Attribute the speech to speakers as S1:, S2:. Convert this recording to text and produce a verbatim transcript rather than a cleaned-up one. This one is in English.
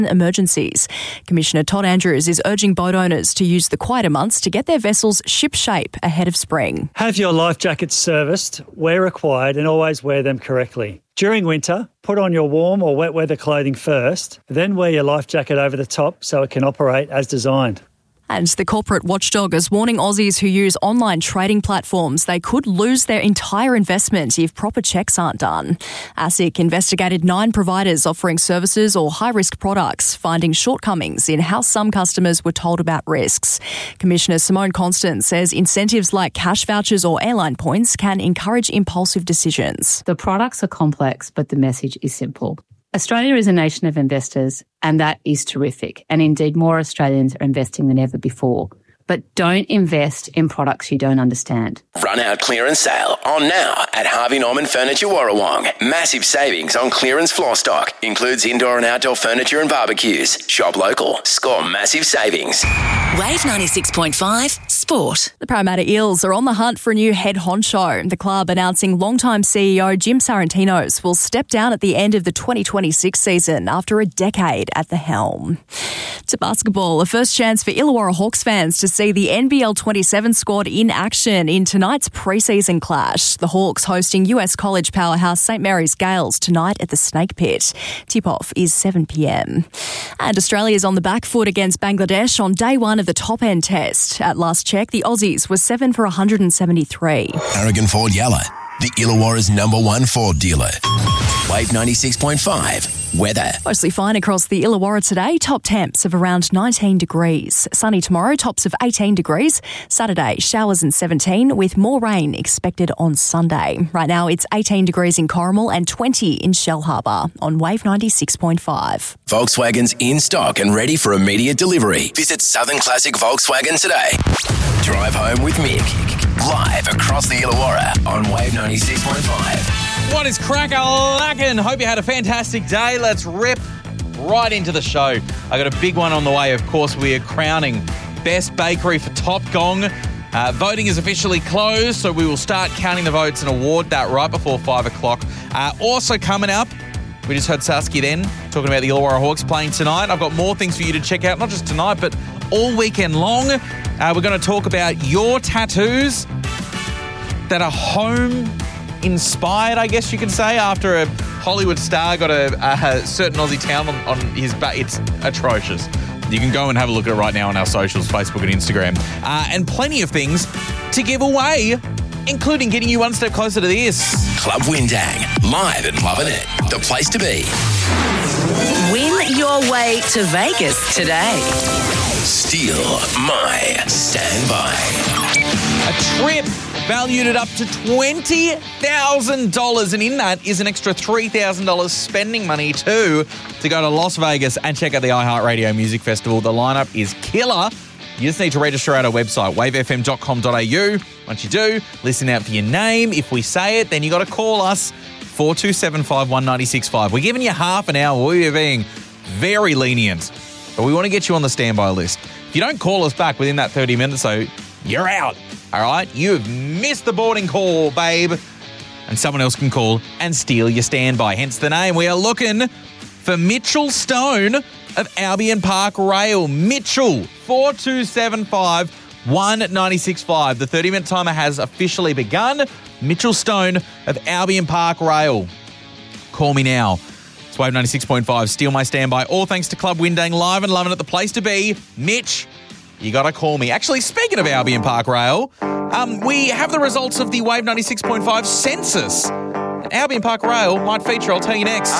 S1: emergencies. Commissioner Todd Andrews is urging boat owners to use the quieter months to get their vessels ship-shape ahead of spring.
S2: Have your life jackets serviced where required and always wear them correctly. During winter, put on your warm or wet weather clothing first, then wear your life jacket over the top so it can operate as designed.
S1: And the corporate watchdog is warning Aussies who use online trading platforms they could lose their entire investment if proper checks aren't done. ASIC investigated nine providers offering services or high-risk products, finding shortcomings in how some customers were told about risks. Commissioner Simone Constant says incentives like cash vouchers or airline points can encourage impulsive decisions.
S3: The products are complex, but the message is simple. Australia is a nation of investors, and that is terrific. And indeed, more Australians are investing than ever before. But don't invest in products you don't understand.
S4: Run out clearance sale on now at Harvey Norman Furniture Warrawong. Massive savings on clearance floor stock. Includes indoor and outdoor furniture and barbecues. Shop local. Score massive savings.
S5: Wave ninety-six point five Sport.
S1: The Parramatta Eels are on the hunt for a new head honcho. The club announcing longtime C E O Jim Sarantino's will step down at the end of the twenty twenty-six season after a decade at the helm. To basketball, a first chance for Illawarra Hawks fans to see the N B L twenty-seven squad in action in tonight's pre-season clash. The Hawks hosting U S college powerhouse Saint Mary's Gales tonight at the Snake Pit. Tip-off is seven p.m. And Australia's on the back foot against Bangladesh on day one of the top-end test. At last check, the Aussies were seven for one hundred seventy-three.
S4: Aragon Ford Yalla, the Illawarra's number one Ford dealer. Wave ninety-six point five. Weather.
S1: Mostly fine across the Illawarra today. Top temps of around nineteen degrees. Sunny tomorrow, tops of eighteen degrees. Saturday, showers and seventeen, with more rain expected on Sunday. Right now, it's eighteen degrees in Corrimal and twenty in Shell Harbour on Wave ninety-six point five.
S4: Volkswagen's in stock and ready for immediate delivery. Visit Southern Classic Volkswagen today. Drive home with Mick. Live across the Illawarra on Wave ninety-six point five.
S6: What is crack-a-lackin'? Hope you had a fantastic day. Let's rip right into the show. I got a big one on the way. Of course, we are crowning Best Bakery for Top Gong. Uh, voting is officially closed, so we will start counting the votes and award that right before five o'clock. Uh, also coming up, we just heard Saskia then talking about the Illawarra Hawks playing tonight. I've got more things for you to check out, not just tonight, but all weekend long. Uh, we're going to talk about your tattoos that are home inspired, I guess you could say, after a Hollywood star got a, a certain Aussie town on, on his back. It's atrocious. You can go and have a look at it right now on our socials, Facebook and Instagram. Uh, and plenty of things to give away, including getting you one step closer to this.
S4: Club Windang, live and loving it. The place to be.
S5: Win your way to Vegas today.
S4: Steal my standby.
S6: A trip valued at up to twenty thousand dollars, and in that is an extra three thousand dollars spending money too to go to Las Vegas and check out the iHeartRadio Music Festival. The lineup is killer. You just need to register at our website, wave f m dot com dot a u. Once you do, listen out for your name. If we say it, then you got to call us, four two seven five, one nine six five. We're giving you half an hour. We're being very lenient, but we want to get you on the standby list. If you don't call us back within that thirty minutes, though, you're out. All right? You've missed the boarding call, babe. And someone else can call and steal your standby. Hence the name. We are looking for Mitchell Stone of Albion Park Rail. Mitchell, four two seven five, one nine six five. The thirty-minute timer has officially begun. Mitchell Stone of Albion Park Rail. Call me now. It's Wave ninety-six point five. Steal my standby. All thanks to Club Windang. Live and loving it. The place to be. Mitch, you got to call me. Actually, speaking of Albion Park Rail, um, we have the results of the Wave ninety-six point five census. Albion Park Rail might feature. I'll tell you next.